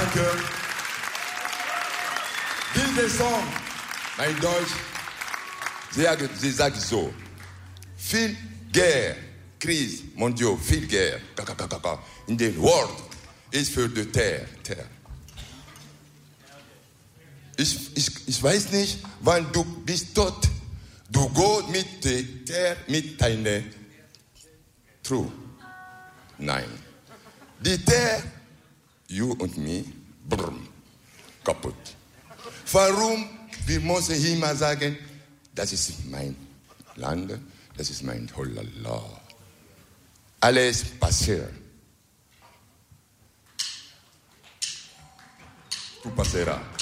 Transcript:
Danke. Dieser Song, mein Deutsch, sie sagt so, viel Guerre, Krise, mondial, viel Guerre, in der World ist für die Terre. Ich weiß nicht, wann du bist tot, du gehst mit der Terre, mit deiner True. Nein. Die Terre, you und me, brrm, kaputt. Warum? Wir müssen immer sagen, das ist mein Land, das ist mein Holala. Alles passiert. Tu passeras.